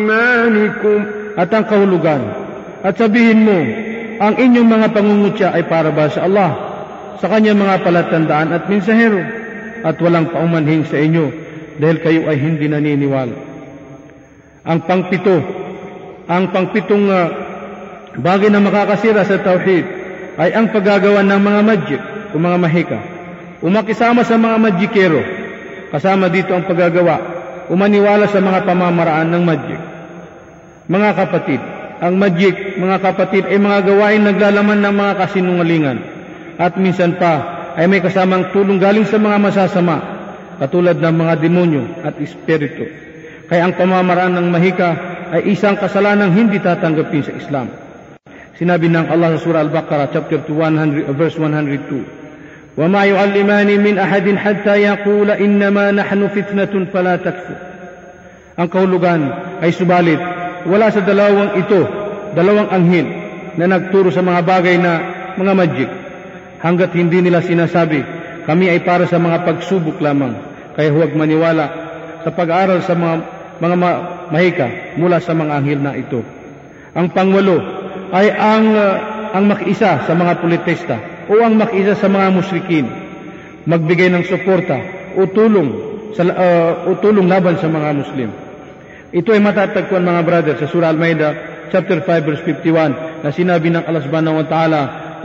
إيمانكم at ang kahulugan. At sabihin mo, ang inyong mga pangungutya ay para ba sa Allah, sa kanyang mga palatandaan at mensahero, at walang paumanhin sa inyo dahil kayo ay hindi naniniwala. Ang pangpitong bagay na makakasira sa tauhid ay ang paggagawa ng mga magic o mga mahika. Umakisama sa mga magikero, kasama dito ang paggagawa, umaniwala sa mga pamamaraan ng magic. Mga kapatid, ang magic, mga kapatid, ay mga gawain naglalaman ng mga kasinungalingan at minsan pa ay may kasamang tulong galing sa mga masasama katulad ng mga demonyo at espiritu. Kaya ang pamamaraan ng mahika ay isang kasalanang hindi tatanggapin sa Islam. Sinabi ng Allah sa surah Al-Baqarah chapter 100 verse 102, وَمَا يُعَلِّمَانِ مِنْ أَحَدٍ حَتَّى يَقُولَ إِنَّمَا نَحْنُ فِتْنَةٌ فَلَا تَكْفُرْ. Ang kahulugan ay subalit wala sa dalawang anghel na nagturo sa mga bagay na mga magic, hanggat hindi nila sinasabi, kami ay para sa mga pagsubok lamang, kaya huwag maniwala sa pag-aaral sa mga mahika mula sa mga anghel na ito. Ang pangwalo ay ang makiisa sa mga politista o ang makiisa sa mga musyrikin, magbigay ng suporta o tulong laban sa mga Muslim. Ito ay matatagpuan, mga brother, sa surah Al-Maidah chapter 5 verse 51 na sinabi ng Allah subhanahu wa ta'ala,